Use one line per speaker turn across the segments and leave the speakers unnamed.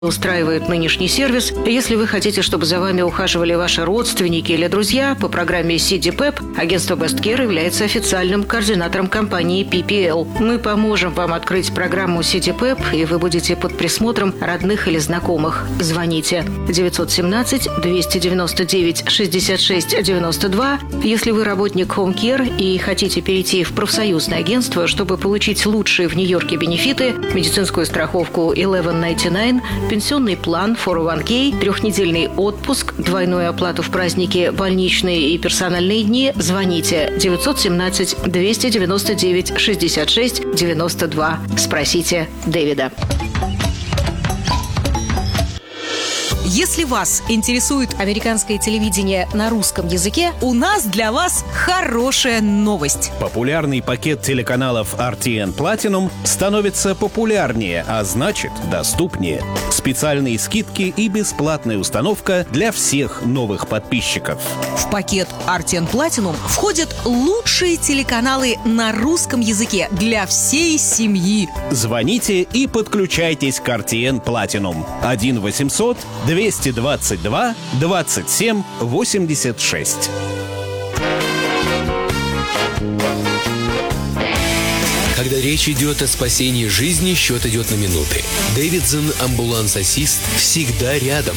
устраивает нынешний сервис. Если вы хотите, чтобы за вами ухаживали ваши родственники или друзья, по программе CDPEP агентство Best Care является официальным координатором компании PPL. Мы поможем вам открыть программу CDPEP, и вы будете под присмотром родных или знакомых. Звоните 917-299-66-92. Если вы работник Home Care и хотите перейти в профсоюзное агентство, чтобы получить лучшие в Нью-Йорке бенефиты, медицинскую страховку 1199, пенсионный план 401k, трехнедельный отпуск, двойную оплату в праздники, больничные и персональные дни, звоните 917-299-66-92. Спросите Дэвида.
Если вас интересует американское телевидение на русском языке, у нас для вас хорошая новость.
Популярный пакет телеканалов RTN Platinum становится популярнее, а значит, доступнее. Специальные скидки и бесплатная установка для всех новых подписчиков.
В пакет RTN Platinum входят лучшие телеканалы на русском языке для всей семьи.
Звоните и подключайтесь к RTN Platinum. 1-800-222-27-86.
Когда речь идет о спасении жизни, счет идет на минуты. Дэвидсон Ambulance Assist всегда рядом.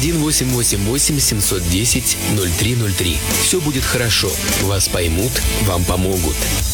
1-888-710-0303. Все будет хорошо. Вас поймут, вам помогут.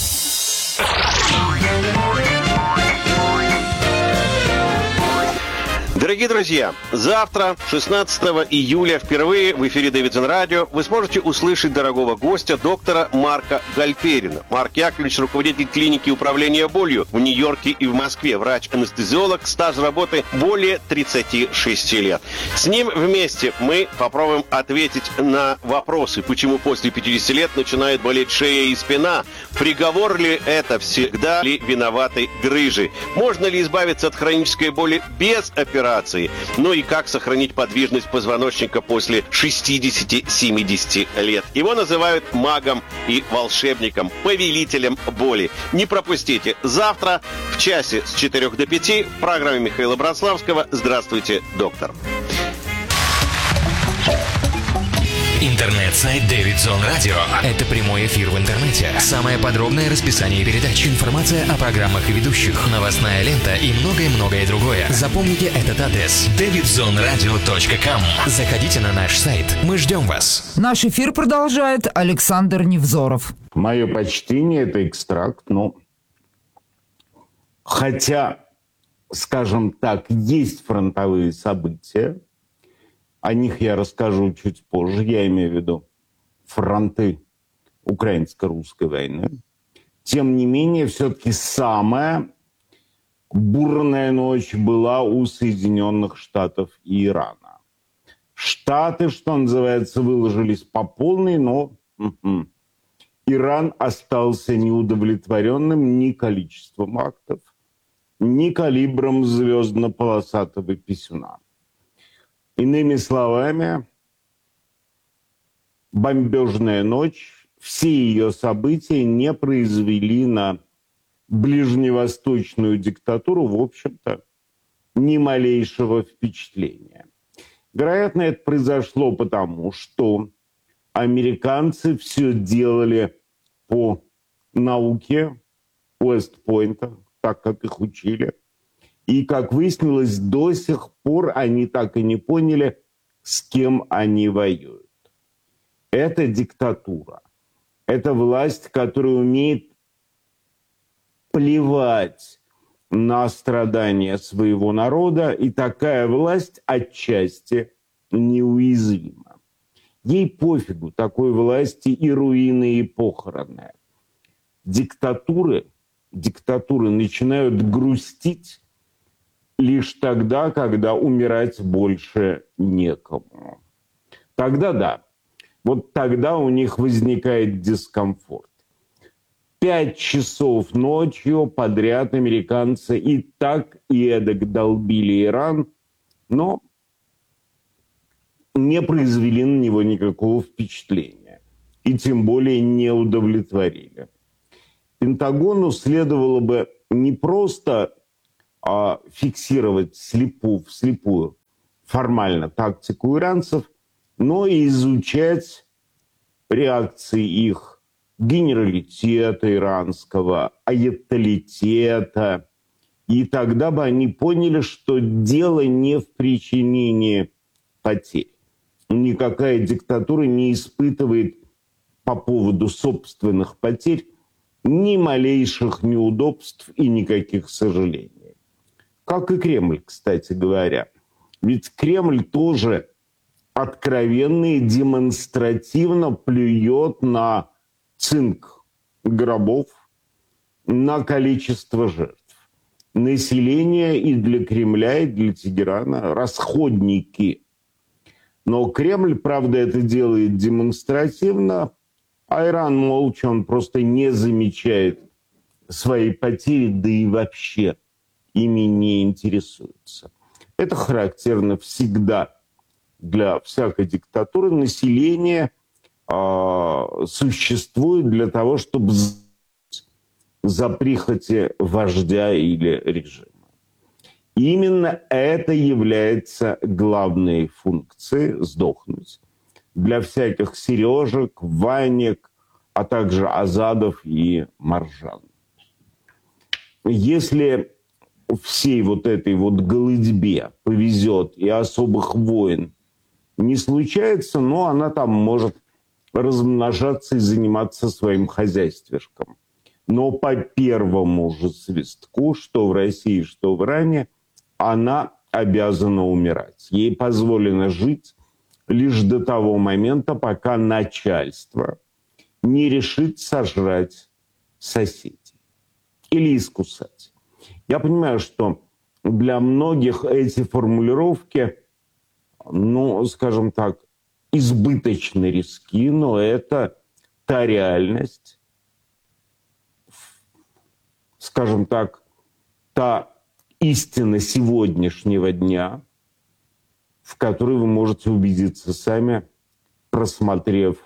Дорогие друзья, завтра, 16 июля, впервые в эфире Дэвидсон Радио вы сможете услышать дорогого гостя, доктора Марка Гальперина. Марк Яковлевич – руководитель клиники управления болью в Нью-Йорке и в Москве, врач-анестезиолог, стаж работы более 36 лет. С ним вместе мы попробуем ответить на вопросы, почему после 50 лет начинает болеть шея и спина, приговор ли это, всегда ли виноваты грыжи, можно ли избавиться от хронической боли без операции, ну и как сохранить подвижность позвоночника после 60-70 лет. Его называют магом и волшебником, повелителем боли. Не пропустите. Завтра в часе с 4 до 5 в программе Михаила Братславского «Здравствуйте, доктор».
Интернет-сайт Дэвидсон Радио. Это прямой эфир в интернете. Самое подробное расписание передач, информация о программах и ведущих, новостная лента и многое-многое другое. Запомните этот адрес: davidsonradio.com. Заходите на наш сайт. Мы ждем вас.
Наш эфир продолжает Александр Невзоров.
Мое почтение – это экстракт, но хотя, скажем так, есть фронтовые события, о них я расскажу чуть позже. Я имею в виду фронты украинско-русской войны. Тем не менее, все-таки самая бурная ночь была у Соединенных Штатов и Ирана. Штаты, что называется, выложились по полной, но Иран остался неудовлетворенным ни количеством актов, ни калибром звездно-полосатого писюна. Иными словами, бомбежная ночь, все ее события не произвели на ближневосточную диктатуру, в общем-то, ни малейшего впечатления. Вероятно, это произошло потому, что американцы все делали по науке Уэст-Пойнта, так как их учили. И, как выяснилось, до сих пор они так и не поняли, с кем они воюют. Это диктатура. Это власть, которая умеет плевать на страдания своего народа, и такая власть отчасти неуязвима. Ей пофигу такой власти и руины, и похороны. Диктатуры начинают грустить лишь тогда, когда умирать больше некому. Тогда да. Вот тогда у них возникает дискомфорт. 5 часов ночью подряд американцы и так и эдак долбили Иран, но не произвели на него никакого впечатления. И тем более не удовлетворили. Пентагону следовало бы не просто фиксировать вслепую формально тактику иранцев, но и изучать реакции их генералитета иранского, аятолитета. И тогда бы они поняли, что дело не в причинении потерь. Никакая диктатура не испытывает по поводу собственных потерь ни малейших неудобств и никаких сожалений. Как и Кремль, кстати говоря. Ведь Кремль тоже откровенно и демонстративно плюет на цинк гробов, на количество жертв. Население и для Кремля, и для Тегерана расходники. Но Кремль, правда, это делает демонстративно, а Иран молча, он просто не замечает свои потери, да и вообще ими не интересуется. Это характерно всегда для всякой диктатуры. Население существует для того, чтобы за прихоти вождя или режима. Именно это является главной функцией – сдохнуть. Для всяких Сережек, Ванек, а также Азадов и Маржан. Если всей вот этой вот голыдьбе повезет и особых войн не случается, но она там может размножаться и заниматься своим хозяйствишком. Но по первому же свистку, что в России, что в Иране, она обязана умирать. Ей позволено жить лишь до того момента, пока начальство не решит сожрать соседей или искусать. Я понимаю, что для многих эти формулировки, ну, скажем так, избыточно риски, но это та реальность, скажем так, та истина сегодняшнего дня, в которой вы можете убедиться сами, просмотрев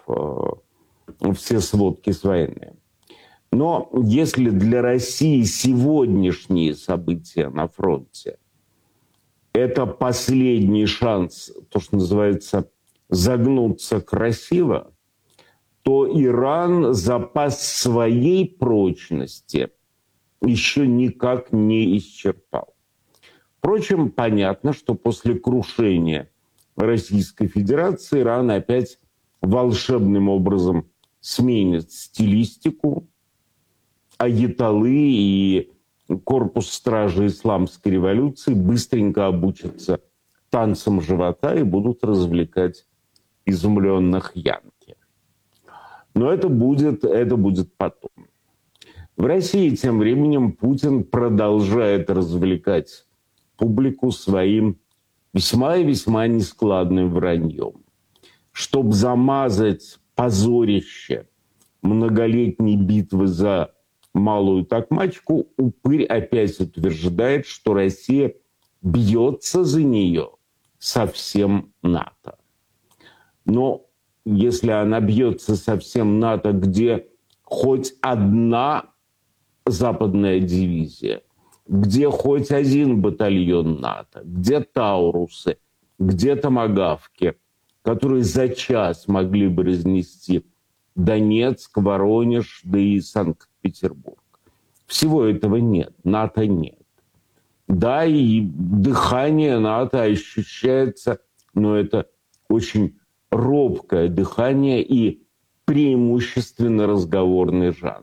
все сводки с войны. Но если для России сегодняшние события на фронте – это последний шанс, то, что называется, загнуться красиво, то Иран запас своей прочности еще никак не исчерпал. Впрочем, понятно, что после крушения Российской Федерации Иран опять волшебным образом сменит стилистику, аятоллы и корпус стражи исламской революции быстренько обучатся танцам живота и будут развлекать изумленных янки. Но это будет потом. В России тем временем Путин продолжает развлекать публику своим весьма и весьма нескладным враньем. Чтобы замазать позорище многолетней битвы за Малую Токмачку, упырь опять утверждает, что Россия бьется за нее со всем НАТО. Но если она бьется со всем НАТО, где хоть одна западная дивизия, где хоть один батальон НАТО, где Таурусы, где томагавки, которые за час могли бы разнести Донецк, Воронеж, да и Санкт-Петербург. Всего этого нет, НАТО нет. Да, и дыхание НАТО ощущается, но это очень робкое дыхание и преимущественно разговорный жанр.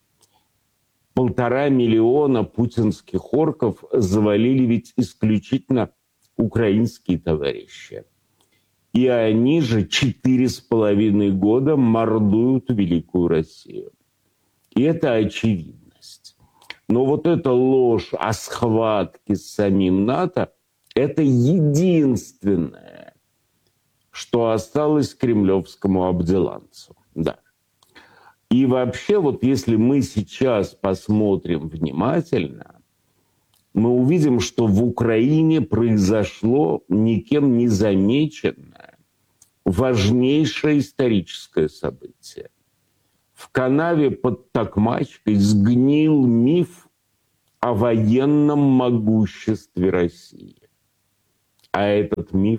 1,5 миллиона путинских орков завалили ведь исключительно украинские товарищи. И они же 4,5 года мордуют Великую Россию. И это очевидность. Но вот эта ложь о схватке с самим НАТО – это единственное, что осталось кремлевскому обделанцу. Да. И вообще, вот если мы сейчас посмотрим внимательно, мы увидим, что в Украине произошло никем не замеченное важнейшее историческое событие. В канаве под Токмачкой сгнил миф о военном могуществе России. А этот миф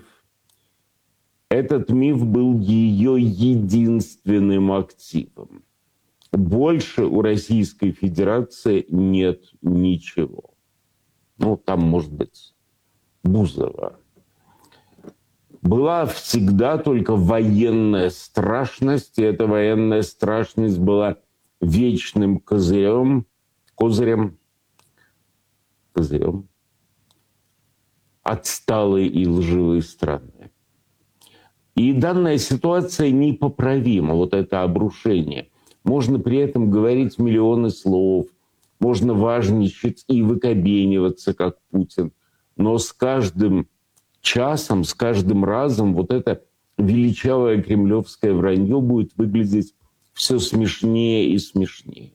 был ее единственным активом. Больше у Российской Федерации нет ничего. Ну, там, может быть, Бузова. Была всегда только военная страшность, и эта военная страшность была вечным козырем отсталой и лживой страны. И данная ситуация непоправима, вот это обрушение. Можно при этом говорить миллионы слов, можно важничать и выкобениваться, как Путин, но с каждым часом, с каждым разом вот это величавое кремлевское вранье будет выглядеть все смешнее и смешнее.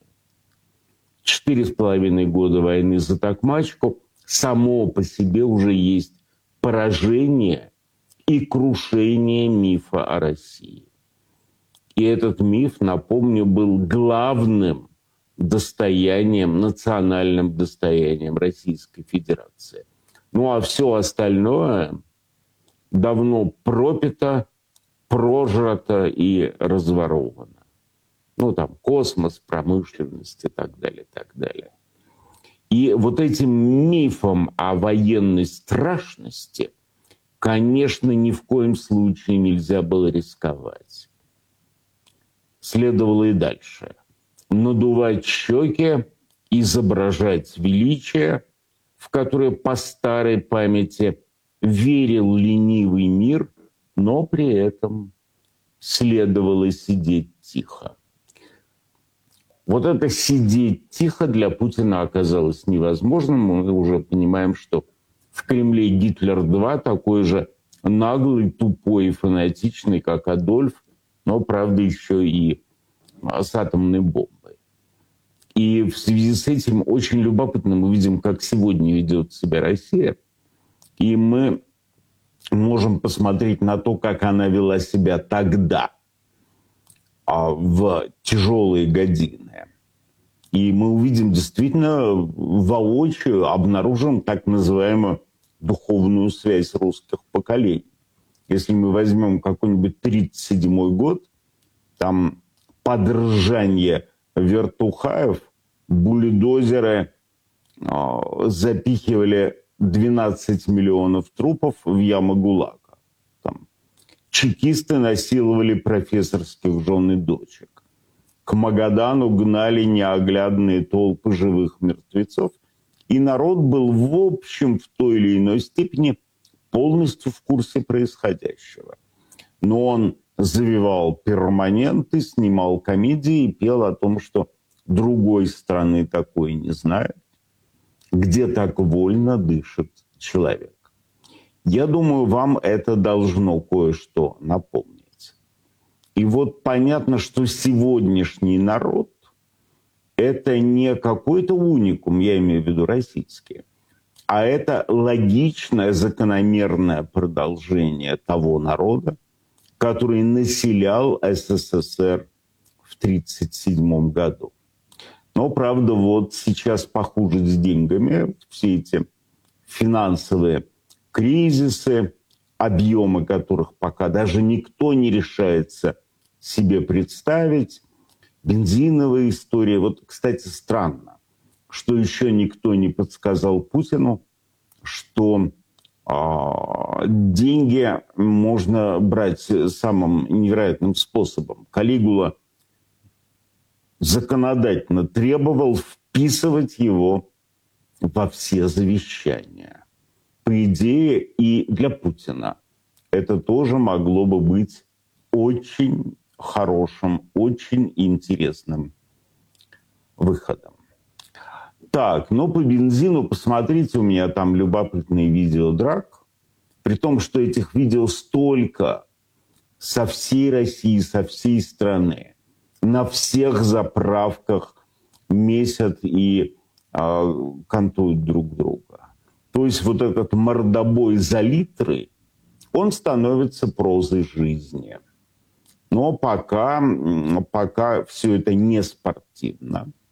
4,5 года войны за Токмачку само по себе уже есть поражение и крушение мифа о России. И этот миф, напомню, был главным достоянием, национальным достоянием Российской Федерации. Ну а все остальное давно пропито, прожрато и разворовано. Ну там космос, промышленность и так далее, так далее. И вот этим мифом о военной страшности, конечно, ни в коем случае нельзя было рисковать. Следовало и дальше надувать щеки, изображать величие, в которое по старой памяти верил ленивый мир, но при этом следовало сидеть тихо. Вот это сидеть тихо для Путина оказалось невозможным. Мы уже понимаем, что в Кремле Гитлер-2 такой же наглый, тупой и фанатичный, как Адольф, но, правда, еще и с атомной бомбой. И в связи с этим очень любопытно мы видим, как сегодня ведет себя Россия. И мы можем посмотреть на то, как она вела себя тогда, в тяжелые годины. И мы увидим действительно воочию, обнаружим так называемую духовную связь русских поколений. Если мы возьмем какой-нибудь 1937 год, там под ржанье вертухаев бульдозеры запихивали 12 миллионов трупов в ямы ГУЛАГа. Там чекисты насиловали профессорских жен и дочек. К Магадану гнали неоглядные толпы живых мертвецов. И народ был в общем, в той или иной степени полностью в курсе происходящего. Но он завивал перманенты, снимал комедии и пел о том, что другой страны такой не знает, где так вольно дышит человек. Я думаю, вам это должно кое-что напомнить. И вот понятно, что сегодняшний народ – это не какой-то уникум, я имею в виду российский, а это логичное, закономерное продолжение того народа, который населял СССР в 1937 году. Но, правда, вот сейчас похуже с деньгами. Все эти финансовые кризисы, объемы которых пока даже никто не решается себе представить. Бензиновая история. Вот, кстати, странно, что еще никто не подсказал Путину, что деньги можно брать самым невероятным способом. Калигула законодательно требовал вписывать его во все завещания. По идее, и для Путина это тоже могло бы быть очень хорошим, очень интересным выходом. Так, ну по бензину посмотрите, у меня там любопытные видео драк. При том, что этих видео столько со всей России, со всей страны. На всех заправках месят и кантуют друг друга. То есть вот этот мордобой за литры, он становится прозой жизни. Но пока все это не спортивно.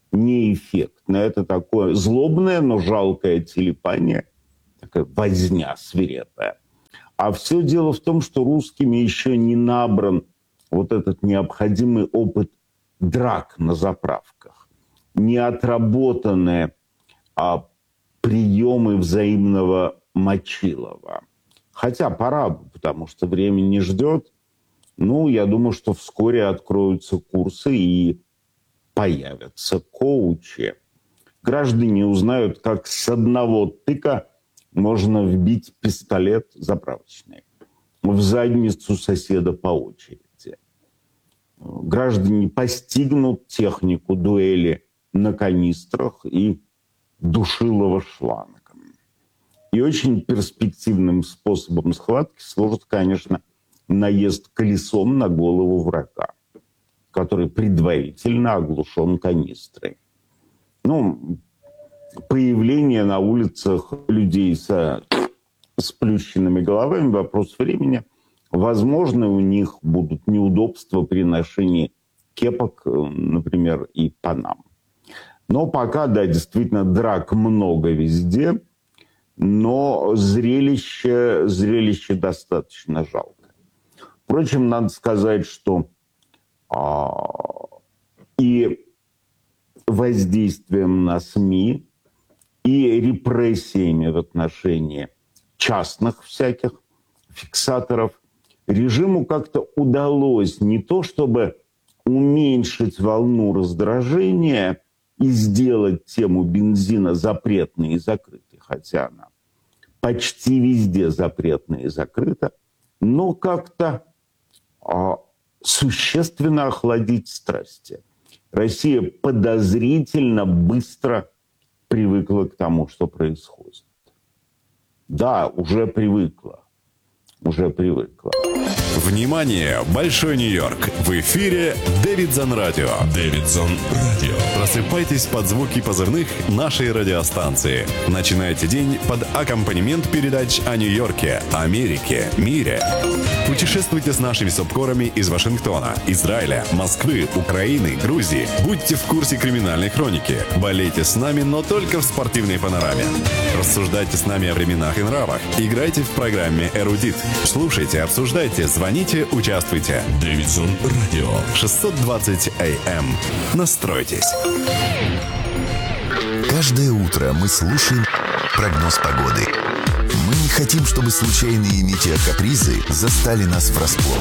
неэффектно. Это такое злобное, но жалкое телепание, такая возня свирепая. А все дело в том, что русскими еще не набран вот этот необходимый опыт драк на заправках, не отработанные приемы взаимного мочилова. Хотя пора, потому что время не ждет. Ну, я думаю, что вскоре откроются курсы и появятся коучи. Граждане узнают, как с одного тыка можно вбить пистолет заправочный в задницу соседа по очереди. Граждане постигнут технику дуэли на канистрах и душилова шлангом. И очень перспективным способом схватки служит, конечно, наезд колесом на голову врага, который предварительно оглушен канистрой. Ну, появление на улицах людей с сплющенными головами – вопрос времени. Возможно, у них будут неудобства при ношении кепок, например, и панам. Но пока, да, действительно, драк много везде, но зрелище достаточно жалко. Впрочем, надо сказать, что и воздействием на СМИ, и репрессиями в отношении частных всяких фиксаторов режиму как-то удалось не то чтобы уменьшить волну раздражения и сделать тему бензина запретной и закрытой, хотя она почти везде запретна и закрыта, но как-то существенно охладить страсти. Россия подозрительно быстро привыкла к тому, что происходит. Да, уже привыкла.
Внимание! Большой Нью-Йорк! В эфире Дэвидсон Радио. Дэвидсон Радио. Просыпайтесь под звуки позывных нашей радиостанции. Начинайте день под аккомпанемент передач о Нью-Йорке, Америке, мире. Путешествуйте с нашими субкорами из Вашингтона, Израиля, Москвы, Украины, Грузии. Будьте в курсе криминальной хроники. Болейте с нами, но только в спортивной панораме. Рассуждайте с нами о временах и нравах. Играйте в программе «Эрудит». Слушайте, обсуждайте, звоните, участвуйте. Дэвидсон Радио. 620 АМ. Настройтесь.
Каждое утро мы слушаем прогноз погоды. Мы не хотим, чтобы случайные метеокапризы застали нас врасплох.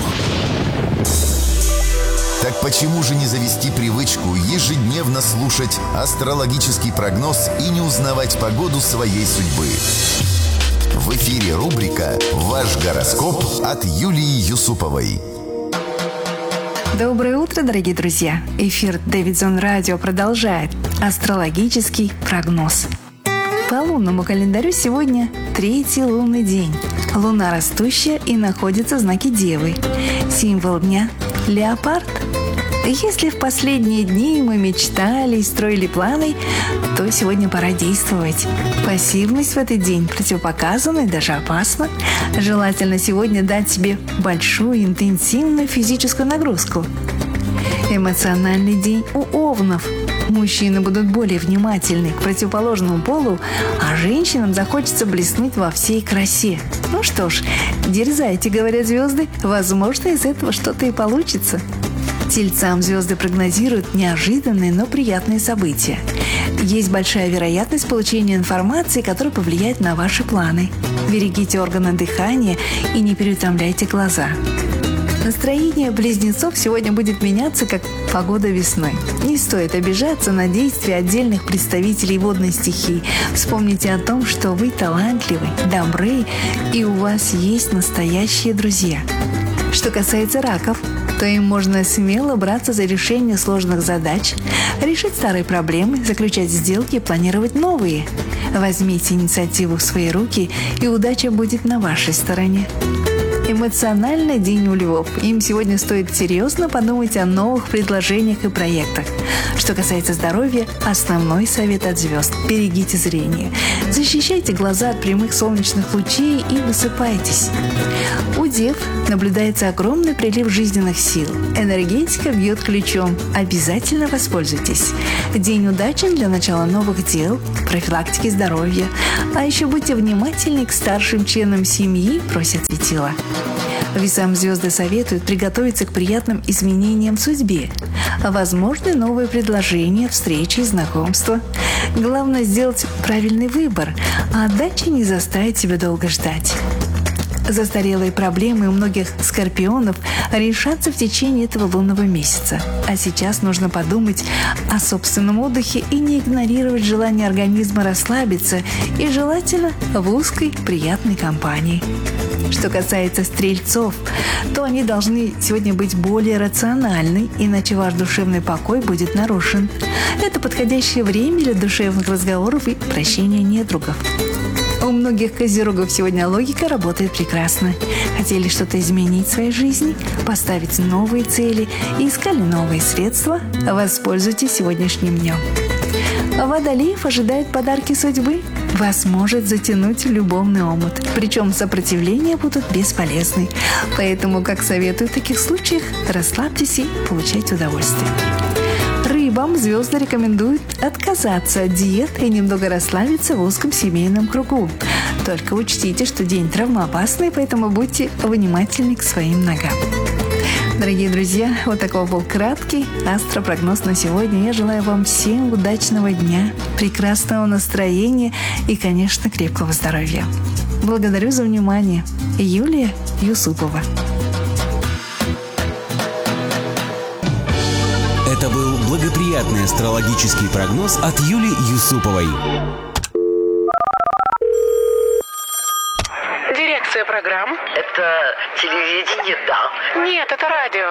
Так почему же не завести привычку ежедневно слушать астрологический прогноз и не узнавать погоду своей судьбы? В эфире рубрика «Ваш гороскоп» от Юлии Юсуповой.
Доброе утро, дорогие друзья! Эфир Дэвидсон Радио продолжает астрологический прогноз. По лунному календарю сегодня 3-й лунный день. Луна растущая и находится в знаке Девы. Символ дня – леопард. Если в последние дни мы мечтали и строили планы, то сегодня пора действовать. Пассивность в этот день противопоказана и даже опасна. Желательно сегодня дать себе большую интенсивную физическую нагрузку. Эмоциональный день у овнов. Мужчины будут более внимательны к противоположному полу, а женщинам захочется блеснуть во всей красе. Ну что ж, дерзайте, говорят звезды, возможно, из этого что-то и получится. Тельцам звезды прогнозируют неожиданные, но приятные события. Есть большая вероятность получения информации, которая повлияет на ваши планы. Берегите органы дыхания и не переутомляйте глаза. Настроение близнецов сегодня будет меняться, как погода весной. Не стоит обижаться на действия отдельных представителей водной стихии. Вспомните о том, что вы талантливы, добры и у вас есть настоящие друзья. Что касается раков, то им можно смело браться за решение сложных задач, решить старые проблемы, заключать сделки и планировать новые. Возьмите инициативу в свои руки, и удача будет на вашей стороне. Эмоциональный день у львов. Им сегодня стоит серьезно подумать о новых предложениях и проектах. Что касается здоровья, основной совет от звезд – берегите зрение. Защищайте глаза от прямых солнечных лучей и высыпайтесь. У дев наблюдается огромный прилив жизненных сил. Энергетика бьет ключом. Обязательно воспользуйтесь. День удачен для начала новых дел, профилактики здоровья. А еще будьте внимательны к старшим членам семьи, просят светила. Весам звезды советуют приготовиться к приятным изменениям в судьбе. Возможны новые предложения, встречи, знакомства. Главное сделать правильный выбор, а отдача не заставит себя долго ждать. Застарелые проблемы у многих скорпионов решатся в течение этого лунного месяца. А сейчас нужно подумать о собственном отдыхе и не игнорировать желание организма расслабиться, и желательно в узкой, приятной компании. Что касается стрельцов, то они должны сегодня быть более рациональны, иначе ваш душевный покой будет нарушен. Это подходящее время для душевных разговоров и прощения недругов. У многих козерогов сегодня логика работает прекрасно. Хотели что-то изменить в своей жизни, поставить новые цели и искали новые средства? Воспользуйтесь сегодняшним днем. Водолеев ожидают подарки судьбы. Вас может затянуть в любовный омут. Причем сопротивления будут бесполезны. Поэтому, как советую в таких случаях, расслабьтесь и получайте удовольствие. Рыбам звезды рекомендуют отказаться от диет и немного расслабиться в узком семейном кругу. Только учтите, что день травмоопасный, поэтому будьте внимательны к своим ногам. Дорогие друзья, вот такой был краткий астропрогноз на сегодня. Я желаю вам всем удачного дня, прекрасного настроения и, конечно, крепкого здоровья. Благодарю за внимание. Юлия Юсупова.
Это был благоприятный астрологический прогноз от Юлии Юсуповой.
Дирекция программ.
Это телевидение, да.
Нет, это радио.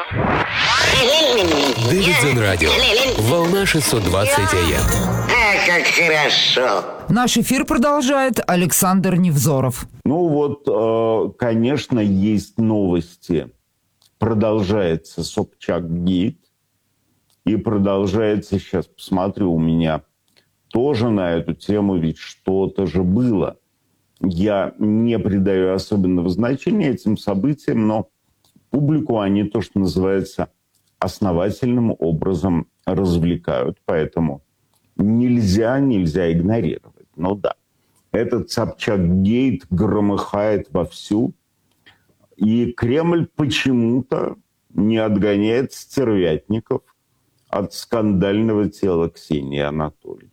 Дэвидзон Радио. Волна 620 АМ.
Как хорошо.
Наш эфир продолжает Александр Невзоров.
Ну вот, конечно, есть новости. Продолжается Собчак-гейт. И продолжается, сейчас посмотрю, у меня тоже на эту тему, ведь что-то же было. Я не придаю особенного значения этим событиям, но публику они то, что называется, основательным образом развлекают. Поэтому нельзя игнорировать. Ну да, этот Собчак-гейт громыхает вовсю. И Кремль почему-то не отгоняет стервятников от скандального тела Ксении Анатольевны.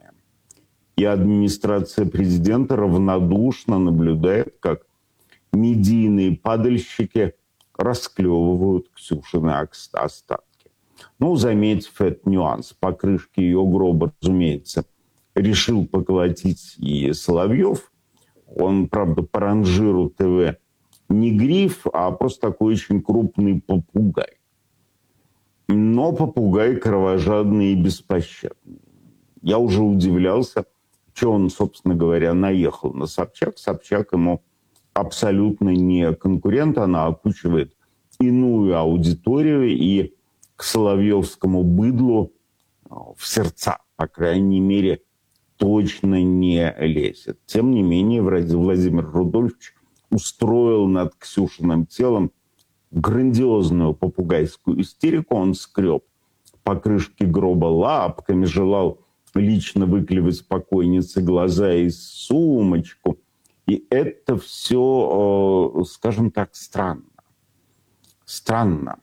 И администрация президента равнодушно наблюдает, как медийные падальщики расклевывают Ксюшины остатки. Ну, заметив этот нюанс, по крышке ее гроба, разумеется, решил поколотить и Соловьев. Он, правда, по ранжиру ТВ не гриф, а просто такой очень крупный попугай. Но попугай кровожадный и беспощадный. Я уже удивлялся, что он, собственно говоря, наехал на Собчак. Собчак ему абсолютно не конкурент, она окучивает иную аудиторию и к соловьевскому быдлу в сердца, по крайней мере, точно не лезет. Тем не менее, Владимир Рудольфович устроил над Ксюшиным телом грандиозную попугайскую истерику. Он скреб по крышке гроба лапками, желал лично выклевать покойнице глаза и сумочку. И это все, скажем так, странно. Странно.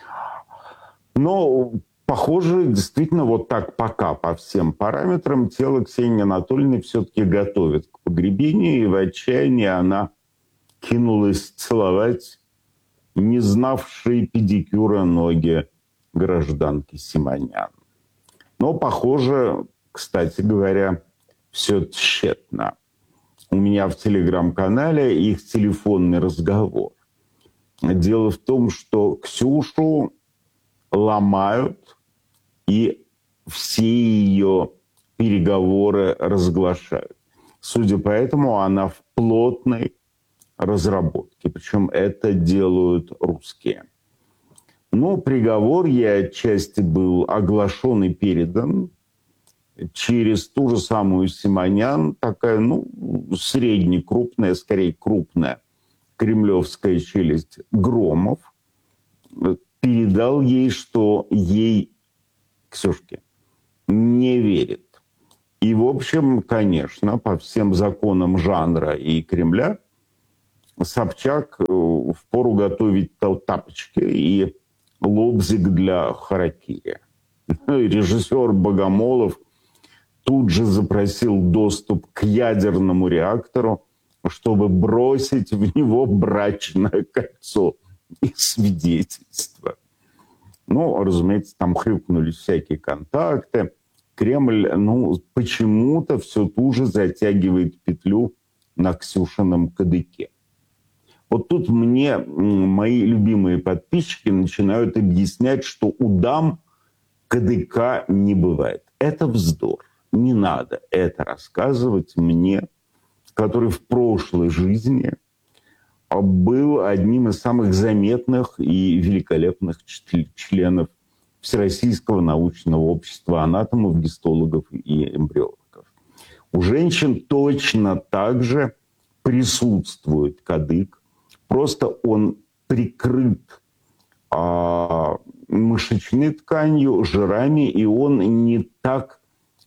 Но, похоже, действительно, вот так пока по всем параметрам тело Ксении Анатольевны все-таки готовят к погребению, и в отчаянии она кинулась целовать не знавшие педикюра ноги гражданки Симонян. Но, похоже, кстати говоря, все тщетно. У меня в телеграм-канале их телефонный разговор. Дело в том, что Ксюшу ломают, и все ее переговоры разглашают. Судя по этому, она в плотной разработки. Причем это делают русские. Но приговор ей отчасти был оглашен и передан через ту же самую Симонян, такая, среднекрупная, скорее крупная кремлевская челюсть Громов, передал ей, что ей, Ксюшке, не верит. И, в общем, конечно, по всем законам жанра и Кремля Собчак впору готовить тапочки и лобзик для харакири. Режиссер Богомолов тут же запросил доступ к ядерному реактору, чтобы бросить в него брачное кольцо и свидетельство. Разумеется, там хрюкнули всякие контакты. Кремль, почему-то все туже затягивает петлю на Ксюшином кадыке. Вот тут мне мои любимые подписчики начинают объяснять, что у дам кадыка не бывает. Это вздор. Не надо это рассказывать мне, который в прошлой жизни был одним из самых заметных и великолепных членов Всероссийского научного общества анатомов, гистологов и эмбриологов. У женщин точно так же присутствует кадык, просто он прикрыт мышечной тканью, жирами, и он не так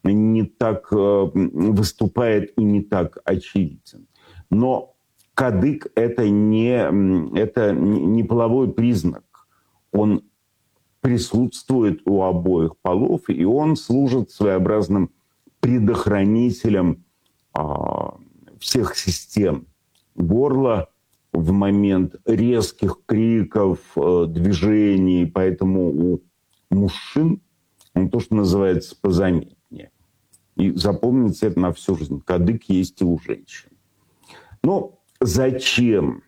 выступает и не так очевиден. Но кадык – это не половой признак. Он присутствует у обоих полов, и он служит своеобразным предохранителем всех систем горла в момент резких криков, движений. Поэтому у мужчин он то, что называется, позаметнее. И запомните это на всю жизнь. Кадык есть и у женщин. Но зачем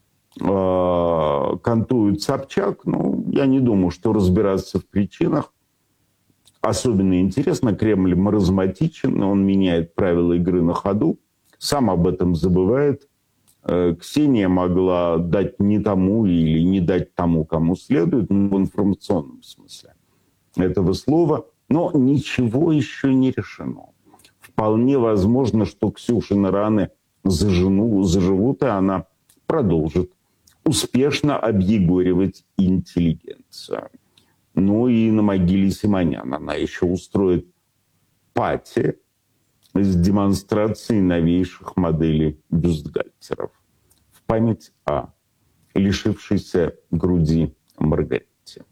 кантует Собчак? Я не думаю, что разбираться в причинах особенно интересно. Кремль маразматичен, он меняет правила игры на ходу, сам об этом забывает. Ксения могла дать не тому или не дать тому, кому следует, в информационном смысле этого слова. Но ничего еще не решено. Вполне возможно, что Ксюшины раны заживут, и она продолжит успешно объегоривать интеллигенцию. И на могиле Симонян она еще устроит пати с демонстрацией новейших моделей бюстгальтеров в память о лишившейся груди Маргарите.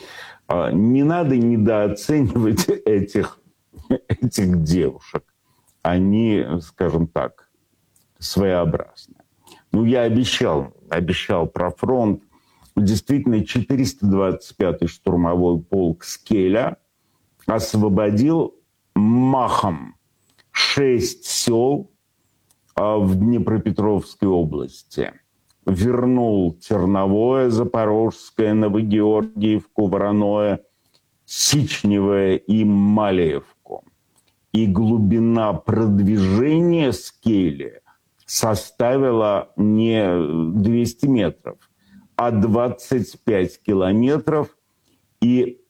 Не надо недооценивать этих девушек. Они, скажем так, своеобразны. Я обещал про фронт. Действительно, 425-й штурмовой полк Скеля освободил махом 6 сел в Днепропетровской области. Вернул Терновое, Запорожское, Новогеоргиевку, Вороное, Сичневое и Малеевку. И глубина продвижения Скели составила не 200 метров, а 25 километров. И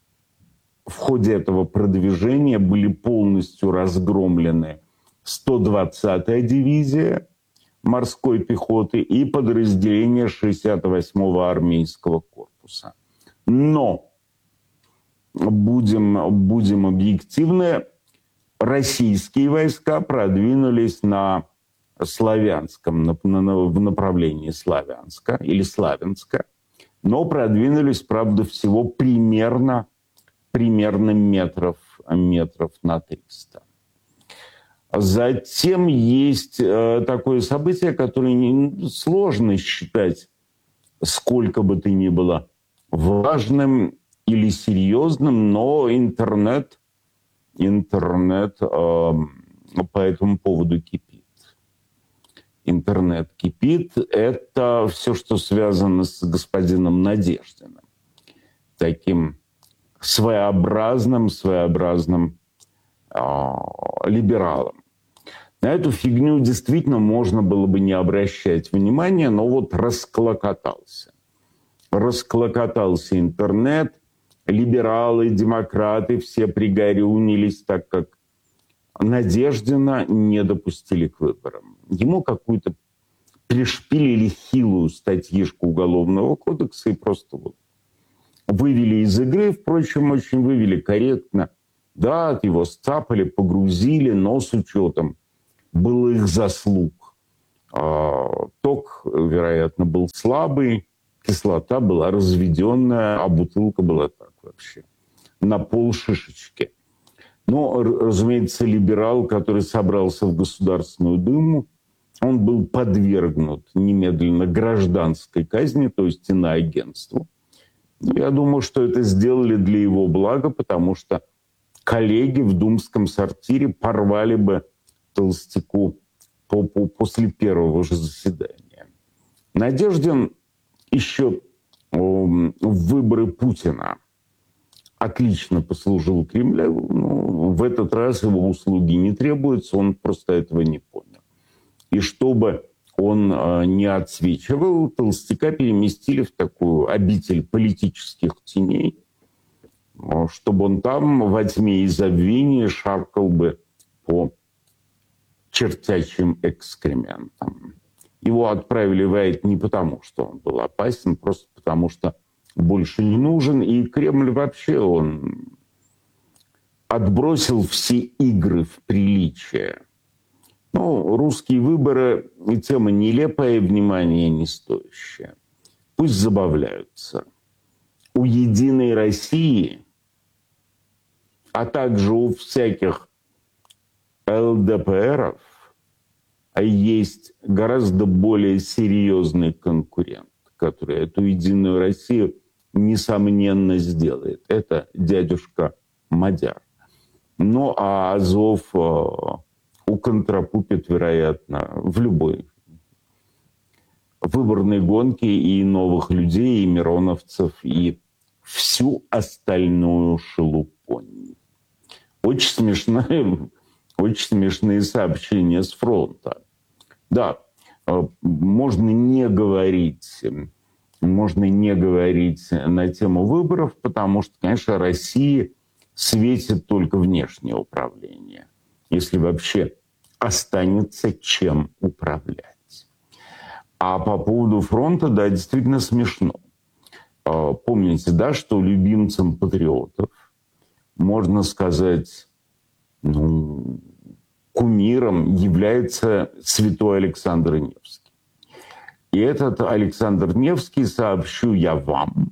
в ходе этого продвижения были полностью разгромлены 120-я дивизия морской пехоты и подразделение 68-го армейского корпуса. Но, будем объективны, российские войска продвинулись на Славянском, в направлении Славянска или Славянска, но продвинулись, правда, всего примерно метров на 300. Затем есть такое событие, которое сложно считать сколько бы то ни было важным или серьезным, но интернет по этому поводу кипит. Интернет кипит. Это все, что связано с господином Надеждиным. Таким своеобразным либералом. На эту фигню действительно можно было бы не обращать внимания, но вот расклокотался. Расклокотался интернет, либералы, демократы все пригорюнились, так как Надеждина не допустили к выборам. Ему какую-то пришпилили хилую статьишку Уголовного кодекса и просто вот вывели из игры, впрочем, очень вывели корректно. Да, его сцапали, погрузили, но с учетом былых заслуг. Ток, вероятно, был слабый, кислота была разведенная, а бутылка была так вообще, на полшишечки. Но, разумеется, либерал, который собрался в Государственную Думу, он был подвергнут немедленно гражданской казни, то есть иноагентству. Я думаю, что это сделали для его блага, потому что коллеги в думском сортире порвали бы Толстяку после первого же заседания. Надеждин еще в выборы Путина отлично послужил Кремлю. В этот раз его услуги не требуются, он просто этого не понял. И чтобы он не отсвечивал, Толстяка переместили в такую обитель политических теней, чтобы он там во тьме и забвении шаркал бы по чертячим экскрементам. Его отправили в Аид не потому, что он был опасен, просто потому, что больше не нужен. И Кремль вообще, он отбросил все игры в приличие. Русские выборы – тема нелепая, внимания не стоящая. Пусть забавляются. У «Единой России», а также у всяких ЛДПРов есть гораздо более серьезный конкурент, который эту «Единую Россию» несомненно сделает. Это дядюшка Мадяр. А Азов уконтрапупит, вероятно, в любой выборной гонке и новых людей, и мироновцев, и всю остальную шелупонь. Очень смешные сообщения с фронта. Да, можно не говорить на тему выборов, потому что, конечно, России светит только внешнее управление, если вообще останется чем управлять. А по поводу фронта, да, действительно смешно. Помните, да, что любимцем патриотов, можно сказать, кумиром является святой Александр Невский. И этот Александр Невский, сообщу я вам,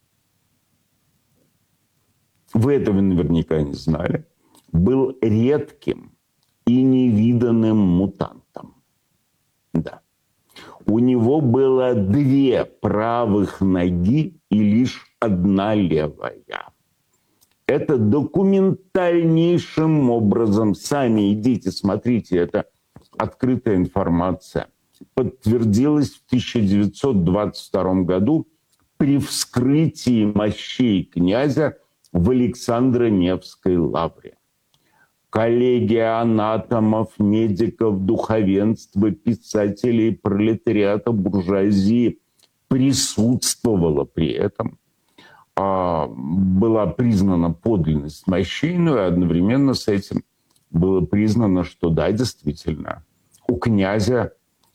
вы этого наверняка не знали, был редким и невиданным мутантом. Да. У него было 2 правых ноги и лишь 1 левая. Это документальнейшим образом, сами идите, смотрите, это открытая информация, подтвердилось в 1922 году при вскрытии мощей князя в Александро-Невской лавре. Коллегия анатомов, медиков, духовенства, писателей, пролетариата, буржуазии присутствовала при этом. Была признана подлинность мощей, но и одновременно с этим было признано, что да, действительно, у князя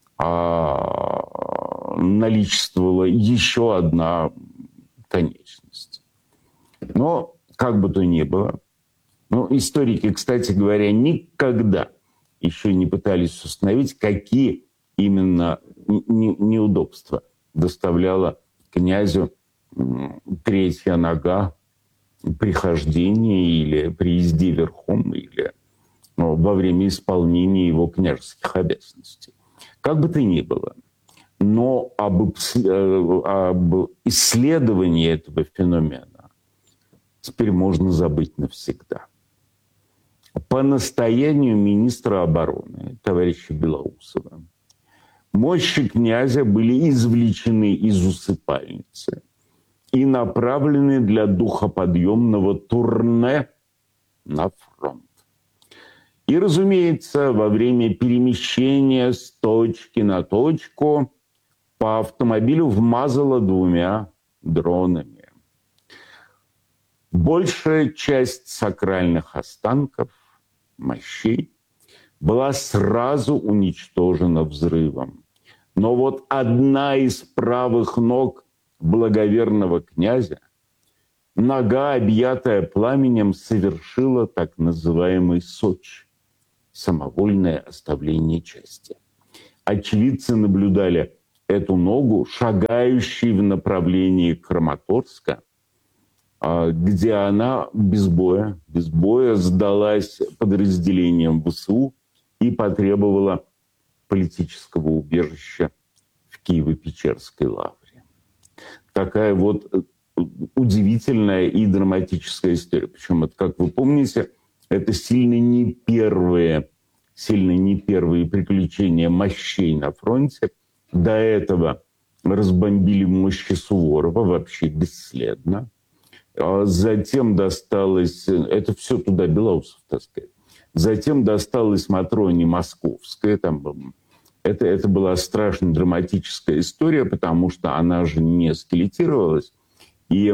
наличествовала еще 1 конечность. Но, как бы то ни было, историки, кстати говоря, никогда еще не пытались установить, какие именно неудобства доставляла князю 3-я нога при хождении или при езде верхом, или во время исполнения его княжеских обязанностей. Как бы то ни было, но об исследовании этого феномена теперь можно забыть навсегда. По настоянию министра обороны, товарища Белоусова, мощи князя были извлечены из усыпальницы и направлены для духоподъемного турне на фронт. И, разумеется, во время перемещения с точки на точку по автомобилю вмазало 2 дронами. Большая часть сакральных останков, мощей, была сразу уничтожена взрывом. Но вот одна из правых ног благоверного князя, нога, объятая пламенем, совершила так называемый соч – самовольное оставление части. Очевидцы наблюдали эту ногу, шагающей в направлении Краматорска, где она без боя сдалась подразделениям ВСУ и потребовала политического убежища в Киево-Печерской лавре. Такая вот удивительная и драматическая история. Причем, это, как вы помните, это сильно не первые приключения мощей на фронте. До этого разбомбили мощи Суворова вообще бесследно. Затем досталось... Это все туда Белоусов таскает. Затем досталось Матроне Московская. Это была страшно драматическая история, потому что она же не скелетировалась. И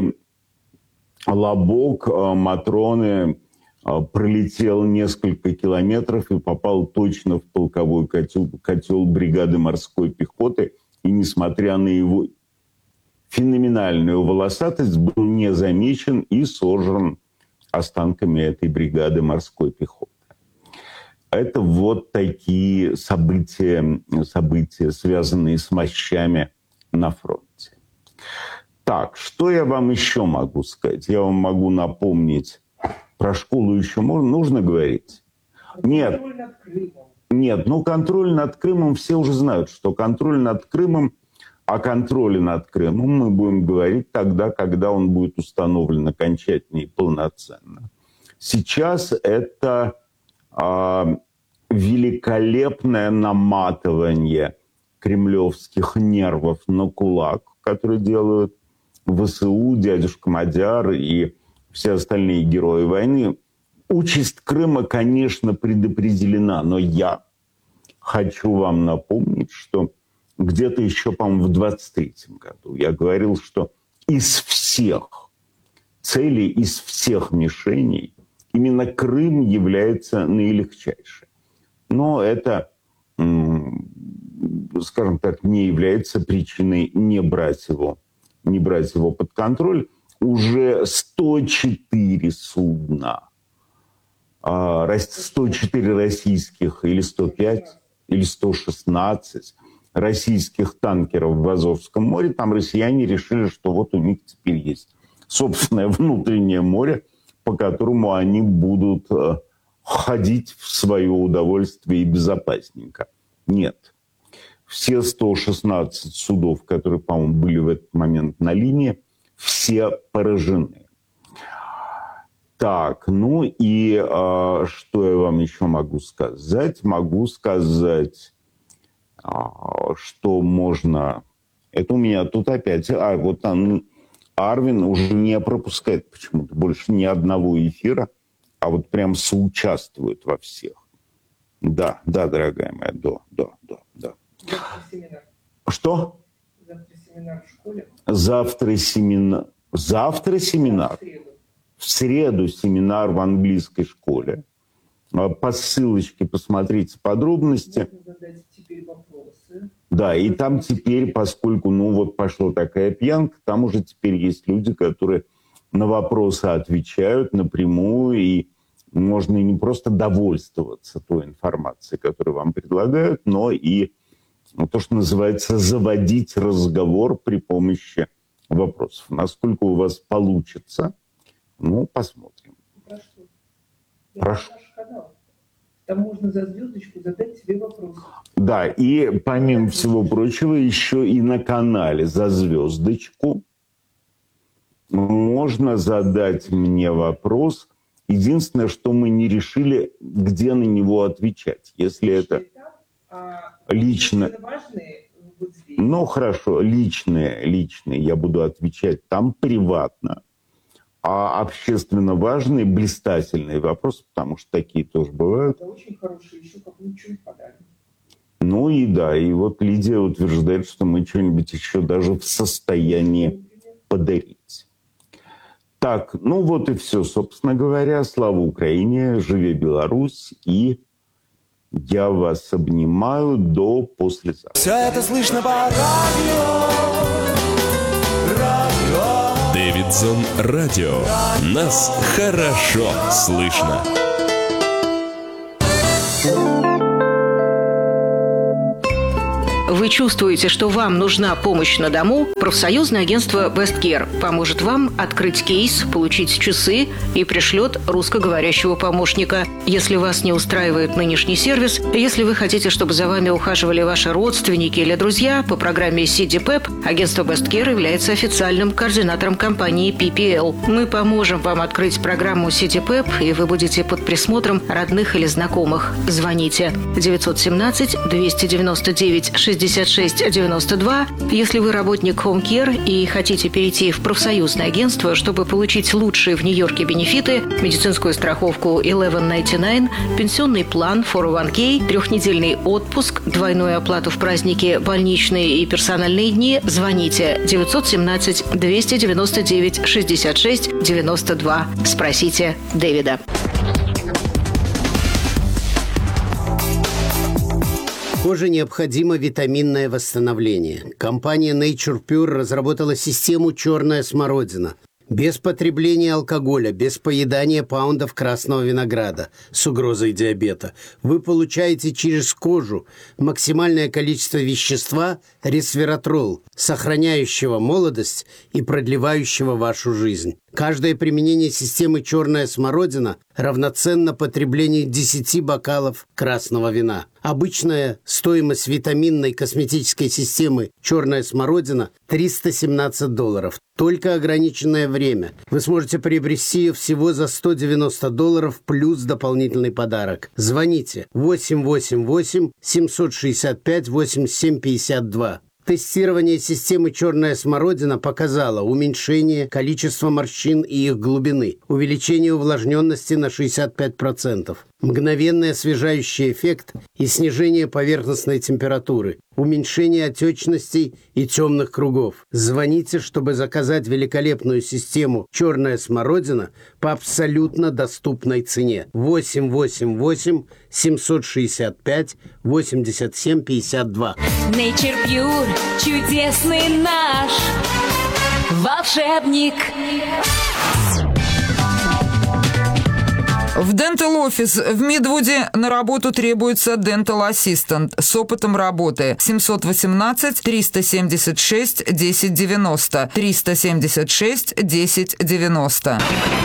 лобок Матроны пролетел несколько километров и попал точно в полковой котел бригады морской пехоты. И несмотря на его феноменальную волосатость, был не замечен и сожран останками этой бригады морской пехоты. Это вот такие события, связанные с мощами на фронте. Так, что я вам еще могу сказать? Я вам могу напомнить, про школу еще нужно говорить? Нет. Нет, контроль над Крымом, все уже знают, что контроль над Крымом, о контроле над Крымом мы будем говорить тогда, когда он будет установлен окончательно и полноценно. Сейчас это великолепное наматывание кремлевских нервов на кулак, которые делают ВСУ, дядюшка Мадяр и все остальные герои войны. Участь Крыма, конечно, предопределена, но я хочу вам напомнить, что где-то еще, по-моему, в 23-м году я говорил, что из всех целей, из всех мишеней именно Крым является наилегчайшим. Но это, скажем так, не является причиной не брать его под контроль. Уже 104 судна, 104 российских, или 105, или 116 российских танкеров в Азовском море, там россияне решили, что вот у них теперь есть собственное внутреннее море, по которому они будут ходить в свое удовольствие и безопасненько. Нет. Все 116 судов, которые, по-моему, были в этот момент на линии, все поражены. Так, и что я вам еще могу сказать? Могу сказать, что можно... Это у меня тут опять... Арвин уже не пропускает почему-то больше ни одного эфира, а вот прям соучаствует во всех. Да, дорогая моя, да.
Завтра семинар.
Что?
Завтра семинар в школе.
Завтра семинар. В среду семинар в английской школе. По ссылочке посмотрите подробности.
Можно задать теперь вопросы.
Да, и там теперь, поскольку, пошла такая пьянка, там уже теперь есть люди, которые на вопросы отвечают напрямую, и можно не просто довольствоваться той информацией, которую вам предлагают, но и то, что называется, заводить разговор при помощи вопросов. Насколько у вас получится, посмотрим. Прошу.
Там можно за звездочку задать себе вопрос.
Да, и помимо всего прочего, еще и на канале за звездочку можно задать мне вопрос. Единственное, что мы не решили, где на него отвечать. Если это лично... Хорошо, личные я буду отвечать там приватно. общественно важный, блистательный вопрос, потому что такие тоже бывают.
Это очень хорошие, еще какую-нибудь подарок.
Ну и да, и вот Лидия утверждает, что мы что-нибудь еще даже в состоянии подарить. Так, ну вот и все, собственно говоря. Слава Украине, живи Беларусь, и я вас обнимаю до послезавтра.
Все это слышно по радио.
Дэвидсон Радио. Нас хорошо слышно.
Вы чувствуете, что вам нужна помощь на дому? Профсоюзное агентство Best Care поможет вам открыть кейс, получить часы и пришлет русскоговорящего помощника. Если вас не устраивает нынешний сервис, если вы хотите, чтобы за вами ухаживали ваши родственники или друзья, по программе CDPEP агентство Best Care является официальным координатором компании PPL. Мы поможем вам открыть программу CDPEP, и вы будете под присмотром родных или знакомых. Звоните 917-299-66-92. Если вы работник Home Care и хотите перейти в профсоюзное агентство, чтобы получить лучшие в Нью-Йорке бенефиты, медицинскую страховку 1199, пенсионный план 401k, 3-недельный отпуск, двойную оплату в праздники, больничные и персональные дни, звоните 917-299-66-92. Спросите Дэвида.
Коже необходимо витаминное восстановление. Компания Nature Pure разработала систему «Черная смородина». Без потребления алкоголя, без поедания паундов красного винограда с угрозой диабета. Вы получаете через кожу максимальное количество вещества ресвератрол, сохраняющего молодость и продлевающего вашу жизнь. Каждое применение системы «Черная смородина» равноценно потреблению 10 бокалов красного вина. Обычная стоимость витаминной косметической системы «Черная смородина» $317. Только ограниченное время. Вы сможете приобрести ее всего за $190 плюс дополнительный подарок. Звоните 888-765-8752. Тестирование системы «Черная смородина» показало уменьшение количества морщин и их глубины, увеличение увлажненности на 65%, мгновенный освежающий эффект и снижение поверхностной температуры, уменьшение отечностей и темных кругов. Звоните, чтобы заказать великолепную систему «Черная смородина» по абсолютно доступной цене. 888-765-8752.
Nature Pure, чудесный наш волшебник.
В Dental Office в Мидвуде на работу требуется Dental Assistant с опытом работы. 718-376-1090. 376-1090.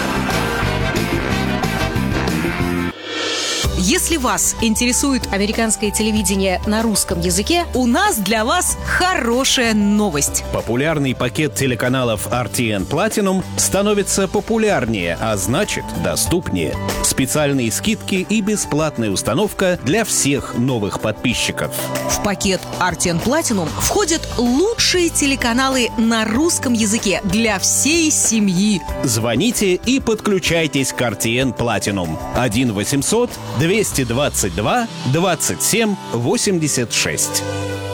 Если вас интересует американское телевидение на русском языке, у нас для вас хорошая новость.
Популярный пакет телеканалов RTN Platinum становится популярнее, а значит, доступнее. Специальные скидки и бесплатная установка для всех новых подписчиков.
В пакет RTN Platinum входят лучшие телеканалы на русском языке для всей семьи.
Звоните и подключайтесь к RTN Platinum. 1-800-222-27-86.